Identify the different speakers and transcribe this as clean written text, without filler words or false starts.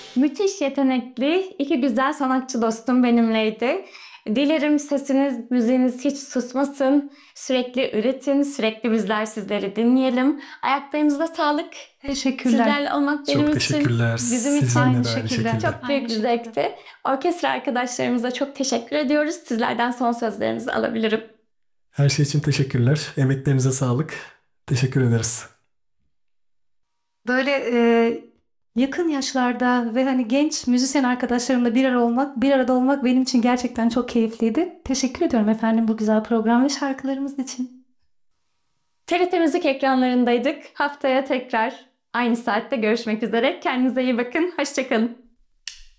Speaker 1: Müthiş yetenekli iki güzel sanatçı dostum benimleydi. Dilerim sesiniz, müziğiniz hiç susmasın. Sürekli üretin, sürekli bizler sizleri dinleyelim. Ayaklarınıza sağlık.
Speaker 2: Teşekkürler.
Speaker 1: Sizlerle olmak
Speaker 3: Çok
Speaker 1: benim için,
Speaker 3: teşekkürler.
Speaker 1: bizim için
Speaker 3: Sizinle
Speaker 2: Aynı
Speaker 3: de aynı
Speaker 2: şekilde.
Speaker 3: şekilde.
Speaker 1: çok büyük bir zevkti. Orkestra arkadaşlarımıza çok teşekkür ediyoruz. Sizlerden son sözlerinizi alabilirim.
Speaker 3: Her şey için teşekkürler. Emeklerinize sağlık. Teşekkür ederiz.
Speaker 2: Böyle yakın yaşlarda ve hani genç müzisyen arkadaşlarımla bir arada olmak benim için gerçekten çok keyifliydi. Teşekkür ediyorum efendim bu güzel program ve şarkılarımız için.
Speaker 1: TRT Müzik ekranlarındaydık. Haftaya tekrar aynı saatte görüşmek üzere. Kendinize iyi bakın. Hoşça kalın.